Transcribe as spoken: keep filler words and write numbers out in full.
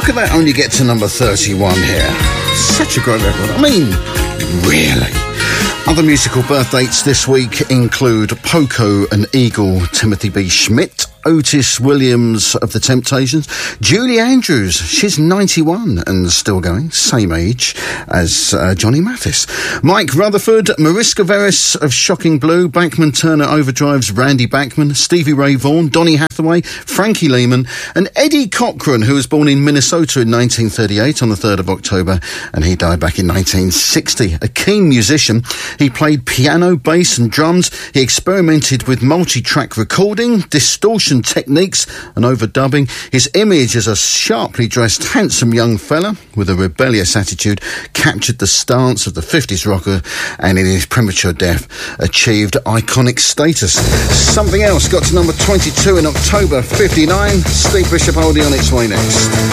could that only get to number thirty-one here? Such a great record. I mean, really. Other musical birth dates this week include Poco and Eagle, Timothy B. Schmidt, Otis Williams of The Temptations, Julie Andrews, she's ninety-one and still going, same age as uh, Johnny Mathis, Mike Rutherford, Mariska Veris of Shocking Blue, Bachman Turner Overdrive's Randy Bachman, Stevie Ray Vaughan, Donny Hathaway, Frankie Lehman, and Eddie Cochran, who was born in Minnesota in nineteen thirty-eight on the third of October, and he died back in nineteen sixty. A keen musician, he played piano, bass and drums. He experimented with multi-track recording, distortion techniques and overdubbing. His image as a sharply dressed, handsome young fella with a rebellious attitude captured the stance of the fifties rocker, and in his premature death achieved iconic status. Something Else got to number twenty-two in October fifty-nine. Steve Bishop Oldie on its way next.